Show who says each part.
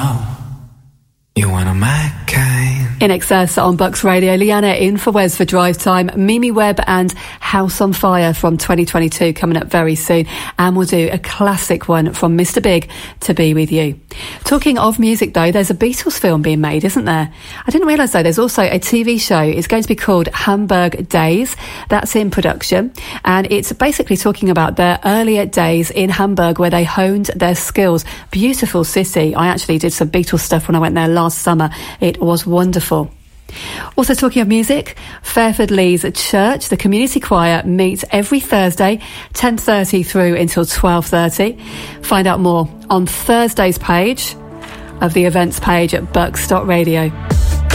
Speaker 1: You want a my kind.
Speaker 2: In Excess on Bucks Radio, Leanna in for Wes for Drive Time, Mimi Webb and House on Fire from 2022 coming up very soon. And we'll do a classic one from Mr. Big, To Be With You. Talking of music though, there's a Beatles film being made, isn't there? I didn't realise though, there's also a TV show. It's going to be called Hamburg Days. That's in production. And it's basically talking about their earlier days in Hamburg where they honed their skills. Beautiful city. I actually did some Beatles stuff when I went there last summer. It was wonderful. Also talking of music, Fairford Leys Church, the community choir, meets every Thursday, 10:30 through until 12:30. Find out more on Thursday's page of the events page at bucks.radio.